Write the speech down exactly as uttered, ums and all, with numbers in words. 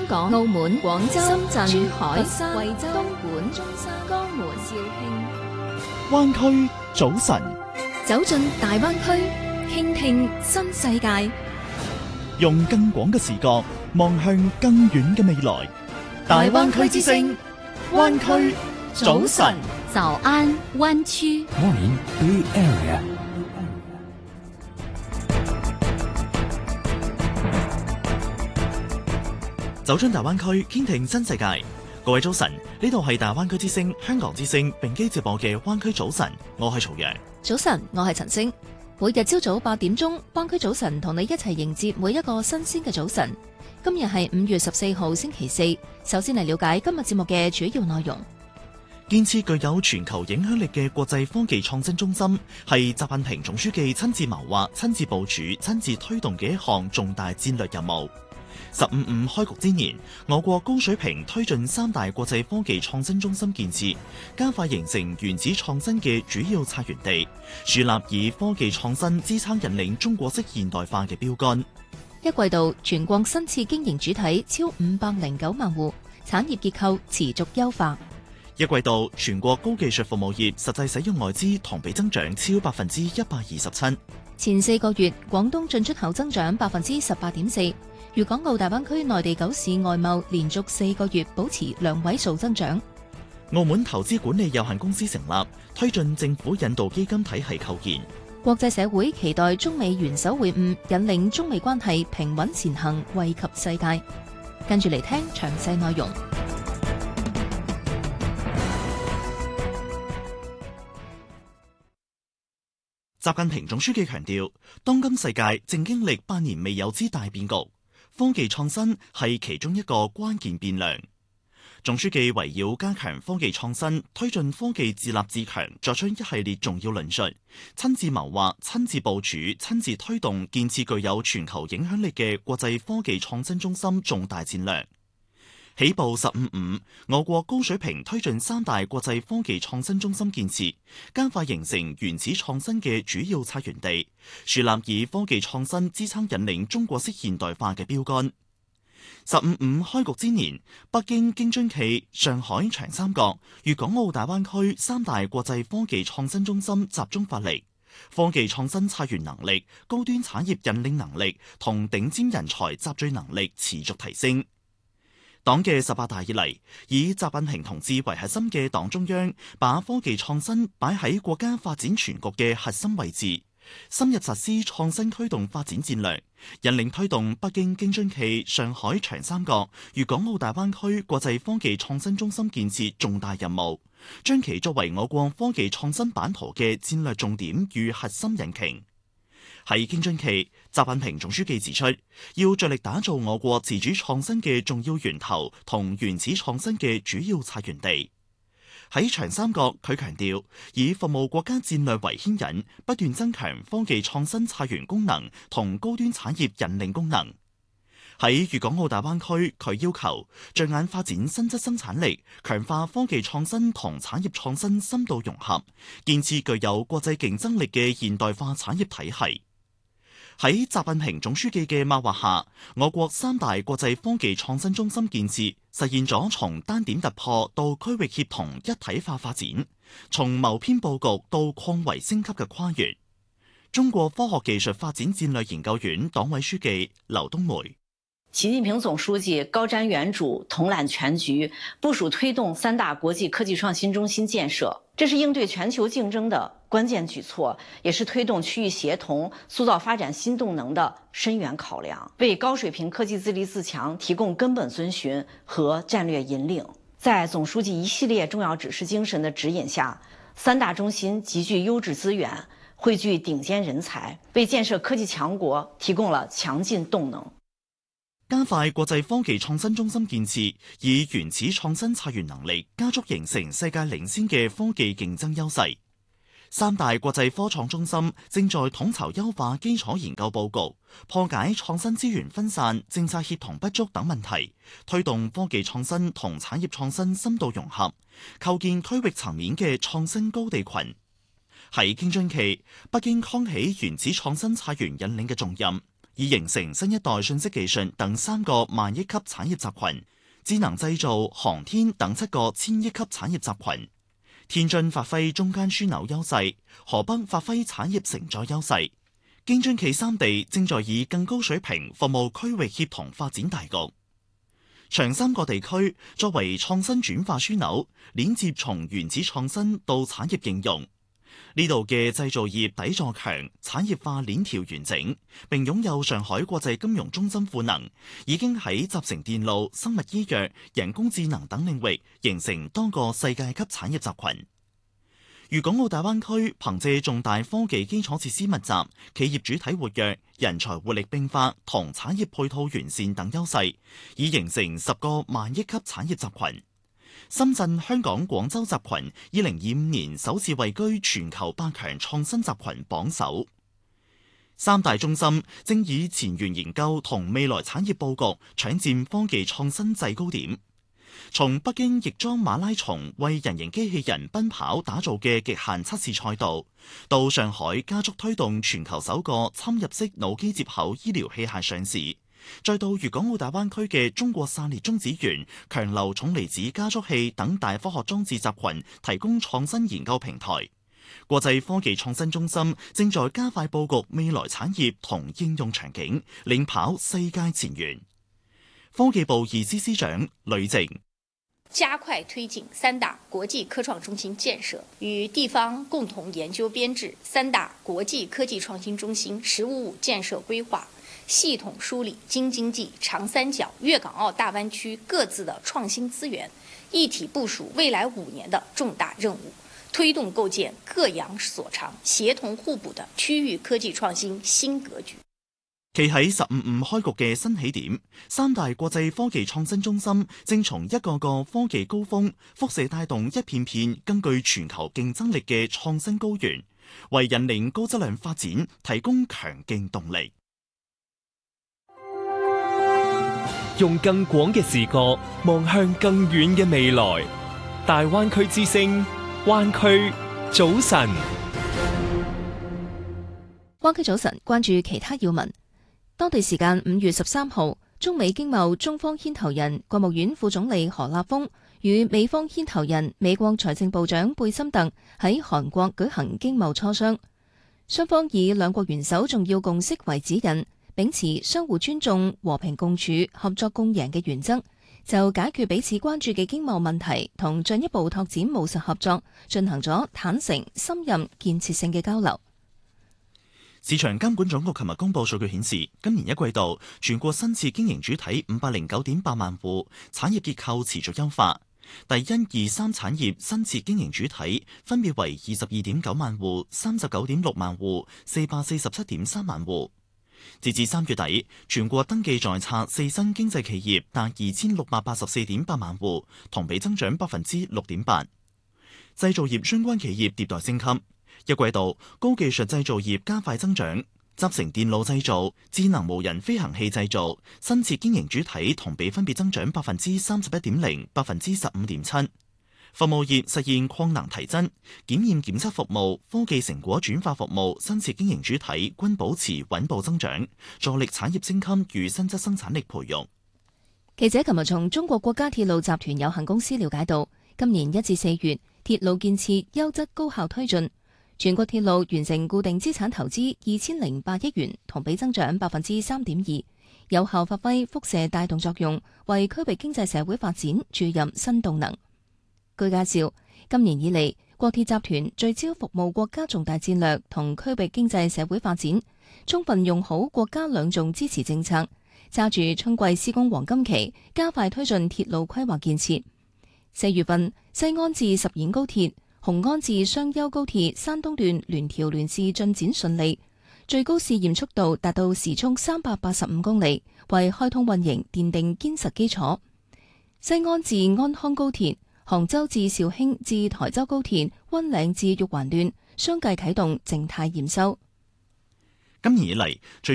香港、澳門、廣州、深圳、珠海、佛山、惠州、東莞、中山、江門、肇慶。 灣區早晨， 走進大灣區，傾聽新世界， 用更廣嘅視角望向更遠嘅未來。大灣區之聲，灣區早晨， 早安灣區。 Morning Bay Area。 走進大灣區，傾聽新世界。各位早晨，呢度係大灣區之聲、香港之聲並機直播嘅灣區早晨，我係曹陽。 早晨，我係陳星。每日朝早八點鐘，灣區早晨同你一齊迎接每一個新鮮嘅早晨。今日係五月十四號星期四。首先嚟了解今日節目嘅主要內容。 建設具有全球影響力嘅國際科技創新中心，係習近平總書記親自謀劃、親自部署、親自推動嘅一項重大戰略任務。十五五開局之年，我國高水平推進三大國際科技創新中心建設，加快形成原子創新嘅主要策源地，樹立以科技創新支撐引領中國式現代化嘅標杆。 一季度全國新設經營主體超五百零九萬戶，產業結構持續優化。 一季度全國高技術服務業實際使用外資同比增長超百分之一百二十七。 前四個月，廣東進出口增長百分之十八點四。粵港澳大灣區內地九市外貿連續四個月保持兩位數增長。 澳門投資管理有限公司成立，推進政府引導基金體系構建。 國際社會期待中美元首會晤，引領中美關係平穩前行，惠及世界。跟住嚟聽詳細內容。 習近平總書記強調，當今世界正經歷百年未有之大變局。科技創新係其中一個關鍵變量。總書記圍繞加強科技創新、推進科技自立自強，作出一系列重要論述，親自謀劃、親自部署、親自推動建設具有全球影響力嘅國際科技創新中心重大戰略。起步十五五，我國高水平推進三大國際科技創新中心建設，加快形成原始創新嘅主要策源地，樹立以科技創新支撐引領中國式現代化嘅標杆。十五五開局之年，北京、京津冀、上海、長三角、粵港澳大灣區三大國際科技創新中心集中發力，科技創新策源能力、高端產業引領能力同頂尖人才集聚能力持續提升。黨嘅十八大以嚟，以習近平同志為核心嘅黨中央，把科技創新擺喺國家發展全局嘅核心位置，深入實施創新驅動發展戰略，引領推動北京、京津冀、上海、長三角、粵港澳大灣區國際科技創新中心建設重大任務，將其作為我國科技創新版圖嘅戰略重點與核心引擎。喺京津冀，習近平總書記指出，要着力打造我國自主創新嘅重要源頭同原始創新嘅主要策源地。喺長三角，佢強調以服務國家戰略為牽引，不斷增強科技創新策源功能同高端產業引領功能。喺粵港澳大灣區，佢要求着眼發展新質生產力，強化科技創新同產業創新深度融合，建設具有國際競爭力嘅現代化產業體系。喺習近平總書記嘅擘劃下，我國三大國際科技創新中心建設實現咗從單點突破到區域協同一體化發展，從謀篇佈局到擴圍升級嘅跨越。中國科學技術發展戰略研究院黨委書記劉冬梅： 習近平總書記高瞻遠矚，統攬全局，部署推動三大國際科技創新中心建設，這是應對全球競爭的關鍵舉措，也是推動區域協同、塑造發展新動能的深遠考量，為高水平科技自立自強提供根本遵循和戰略引領。在總書記一系列重要指示精神的指引下，三大中心集聚優質資源，匯聚頂尖人才，為建設科技強國提供了強勁動能。 加快國際科技創新中心建設，以原始創新策源能力加速形成世界領先嘅科技競爭優勢。三大國際科創中心正在統籌優化基礎研究佈局，破解創新資源分散、政策協同不足等問題，推動科技創新同產業創新深度融合，構建區域層面嘅創新高地群。喺京津冀，北京扛起原始創新策源引領嘅重任。 已形成新一代信息技術等三個萬億級產業集群，智能製造、航天等七個千億級產業集群。天津發揮中間樞紐優勢，河北發揮產業承載優勢。京津冀三地正在以更高水平服務區域協同發展大局。長三角地區作為創新轉化樞紐，鏈接從原始創新到產業應用。呢度嘅製造業底座強，產業化鏈條完整，並擁有上海國際金融中心賦能，已經喺集成電路、生物醫藥、人工智能等領域形成多個世界級產業集群。粵港澳大灣區憑借重大科技基礎設施密集、企業主體活躍、人才活力迸發同產業配套完善等優勢，已形成十個萬億級產業集群。深圳、香港、廣州集群二零二五年首次位居全球百強創新集群榜首。三大中心正以前沿研究同未來產業佈局搶佔科技創新制高點。從北京翼裝馬拉松為人形機器人奔跑打造嘅極限測試賽道，到上海加速推動全球首個侵入式腦機接口醫療器械上市，再到粵港澳大灣區嘅中國散裂中子源、強流重離子加速器等大科學裝置集群提供創新研究平台。國際科技創新中心正在加快佈局未來產業同應用場景，領跑世界前沿。科技部二司司長呂靜， 加快推進三大國際科創中心建設，與地方共同研究編制三大國際科技創新中心“十五五”建設規劃，系統梳理京津冀、長三角、粵港澳大灣區各自的創新資源，一體部署未來五年的重大任務，推動構建各陽所長、協同互補的區域科技創新新格局。 企喺十五五開局嘅新起點，三大國際科技創新中心正從一個個科技高峰輻射帶動一片片更具全球競爭力嘅創新高原，為引領高質量發展提供強勁動力。 用更廣嘅視角望向更遠嘅未來，大灣區之聲，灣區早晨。 灣區早晨，關注其他要聞。當地時間五月十三號，中美經貿中方牽頭人國務院副總理何立峰與美方牽頭人美國財政部長貝森特喺韓國舉行經貿磋商。雙方以兩國元首重要共識為指引，秉持相互尊重、和平共處、合作共贏嘅原則，就解決彼此關注嘅經貿問題同進一步拓展務實合作進行咗坦誠、深入、建設性嘅交流。 市場監管總局琴日公布數據顯示，今年一季度全國新設經營主體五百零九點八萬戶，產業結構持續優化。第一、二、三產業新設經營主體分別為二十二點九萬戶、三十九點六萬戶、四百四十七點三萬戶。截至三月底，全國登記在冊四新經濟企業達二千六百八十四點八萬戶，同比增長百分之六點八。製造業相關企業迭代升級。一季度高技術製造業加快增長，集成電路製造、智能無人飛行器製造新設經營主體同比分別增長百分之三十一點零、百分之十五點七。服務業實現擴能提增，檢驗檢測服務、科技成果轉化服務新設經營主體均保持穩步增長，助力產業升級與新質生產力培育。 記者琴日從中國國家鐵路集團有限公司了解到，今年一至四月鐵路建設優質高效推進。全國鐵路完成固定資產投資二千零八億元，同比增長百分之三點二，有效發揮輻射帶動作用，為區域經濟社會發展注入新動能。據介紹，今年以嚟，國鐵集團聚焦服務國家重大戰略同區域經濟社會發展，充分用好國家兩重支持政策，揸住春季施工黃金期，加快推進鐵路規劃建設。四月份，西安至十堰高鐵、雄安至商丘高鐵山東段聯調聯試進展順利，最高試驗速度達到時速三百八十五公里，為開通運營奠定堅實基礎。西安至安康高鐵、杭州至紹興至台州高鐵、溫嶺至玉環段相繼啟動靜態驗收。 今年以嚟，